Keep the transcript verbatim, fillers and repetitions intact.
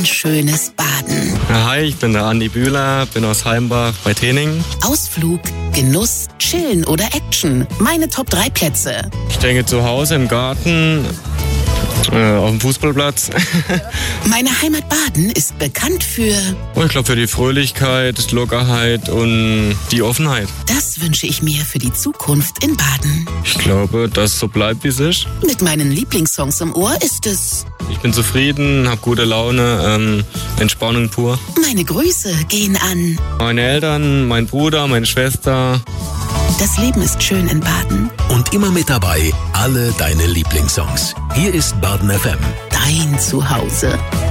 Schönes Baden. Ja, hi, ich bin der Andi Bühler, bin aus Heimbach bei Teningen. Ausflug, Genuss, Chillen oder Action. Meine Top drei Plätze. Ich denke zu Hause im Garten, äh, auf dem Fußballplatz. Meine Heimat Baden ist bekannt für... Und ich glaube für die Fröhlichkeit, Lockerheit und die Offenheit. Das wünsche ich mir für die Zukunft in Baden. Ich glaube, dass es so bleibt, wie es ist. Mit meinen Lieblingssongs im Ohr ist es... Ich bin zufrieden, habe gute Laune, ähm, Entspannung pur. Meine Grüße gehen an... Meine Eltern, mein Bruder, meine Schwester. Das Leben ist schön in Baden. Und immer mit dabei, alle deine Lieblingssongs. Hier ist Baden F M. Dein Zuhause.